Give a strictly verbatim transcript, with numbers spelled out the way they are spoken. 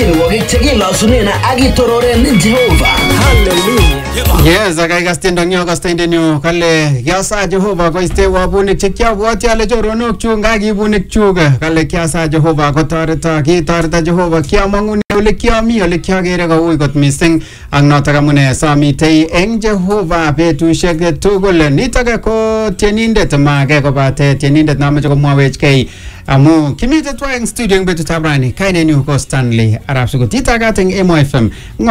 tienwogik chekilosunen akitororen Jehovah. Hallelujah. Yes, akai kastiendo nyo kastiendo nyo kale kiasa Jehovah koiste wabunik chekiabwoti ale choronok chu ngakibunik chu kale kiasa Jehovah kotoreta kitoreta Jehovah kiamangune ole kiami ole kiagere koui kot mising ak notok amune samitei eng Jehovah betusiek tugul nitok ko tienindet make kobate tienindet nameche komwawechkei amu kimite twa eng studio eng betutab rani kainenyu ko Stanley Arap Sugut itagat eng Emo F M.